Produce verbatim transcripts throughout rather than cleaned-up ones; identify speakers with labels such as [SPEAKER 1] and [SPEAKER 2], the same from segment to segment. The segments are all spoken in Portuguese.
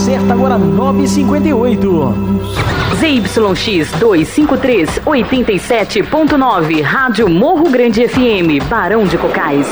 [SPEAKER 1] certa agora nove e cinquenta e oito.
[SPEAKER 2] Z Y X duzentos e cinquenta e três, oitenta e sete ponto nove, Rádio Morro Grande F M, Barão de Cocais.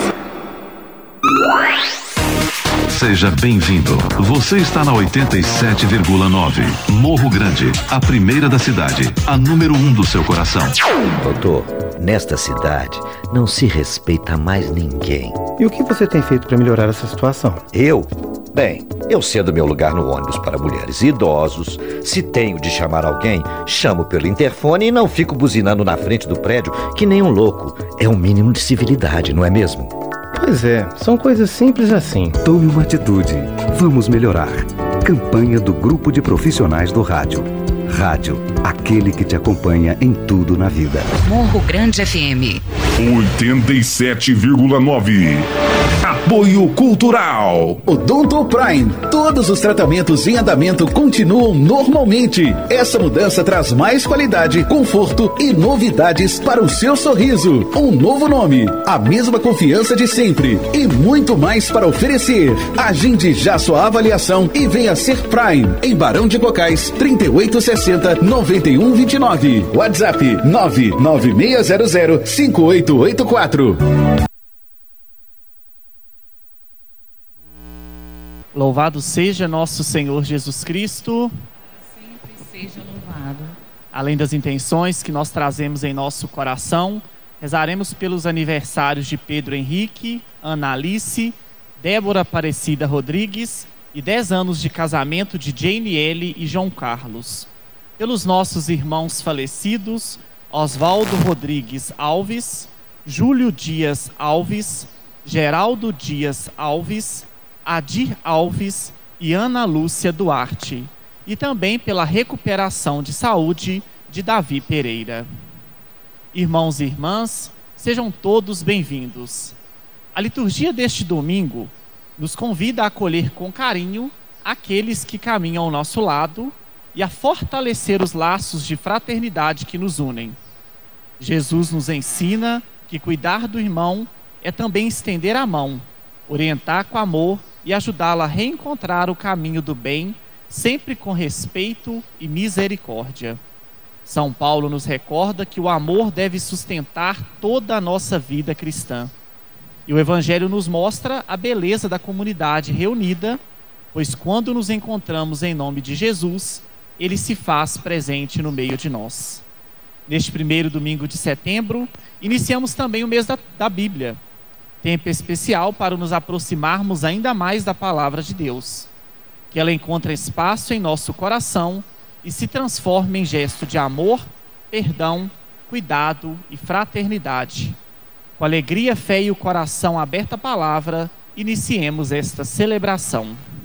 [SPEAKER 3] Seja bem-vindo. Você está na oitenta e sete vírgula nove. Morro Grande, a primeira da cidade, a número um do seu coração.
[SPEAKER 4] Doutor, nesta cidade não se respeita mais ninguém.
[SPEAKER 5] E o que você tem feito para melhorar essa situação?
[SPEAKER 4] Eu? Bem, eu cedo meu lugar no ônibus para mulheres e idosos. Se tenho de chamar alguém, chamo pelo interfone e não fico buzinando na frente do prédio que nem um louco. É um mínimo de civilidade, não é mesmo?
[SPEAKER 5] Pois é, são coisas simples assim.
[SPEAKER 6] Tome uma atitude. Vamos melhorar. Campanha do Grupo de Profissionais do Rádio. Rádio, aquele que te acompanha em tudo na vida.
[SPEAKER 2] Morro Grande F M
[SPEAKER 7] oitenta e sete vírgula nove. Apoio Cultural.
[SPEAKER 8] Odonto Prime. Todos os tratamentos em andamento continuam normalmente. Essa mudança traz mais qualidade, conforto e novidades para o seu sorriso. Um novo nome, a mesma confiança de sempre e muito mais para oferecer. Agende já sua avaliação e venha ser Prime em Barão de Cocais, trinta e oito sessenta, noventa e um vinte e nove. WhatsApp nove nove seis zero zero, cinco oito oito quatro.
[SPEAKER 9] Louvado seja nosso Senhor Jesus Cristo.
[SPEAKER 10] Sempre seja louvado.
[SPEAKER 9] Além das intenções que nós trazemos em nosso coração, rezaremos pelos aniversários de Pedro Henrique, Ana Alice, Débora Aparecida Rodrigues e dez anos de casamento de Jane L. e João Carlos. Pelos nossos irmãos falecidos, Oswaldo Rodrigues Alves, Júlio Dias Alves, Geraldo Dias Alves, Adir Alves e Ana Lúcia Duarte, e também pela recuperação de saúde de Davi Pereira. Irmãos e irmãs, sejam todos bem-vindos. A liturgia deste domingo nos convida a acolher com carinho aqueles que caminham ao nosso lado e a fortalecer os laços de fraternidade que nos unem. Jesus nos ensina que cuidar do irmão é também estender a mão, orientar com amor e ajudá-la a reencontrar o caminho do bem, sempre com respeito e misericórdia. São Paulo nos recorda que o amor deve sustentar toda a nossa vida cristã. E o Evangelho nos mostra a beleza da comunidade reunida, pois quando nos encontramos em nome de Jesus, ele se faz presente no meio de nós. Neste primeiro domingo de setembro, iniciamos também o mês da, da Bíblia, tempo especial para nos aproximarmos ainda mais da palavra de Deus, que ela encontre espaço em nosso coração e se transforme em gesto de amor, perdão, cuidado e fraternidade. Com alegria, fé e o coração aberto à palavra, iniciemos esta celebração.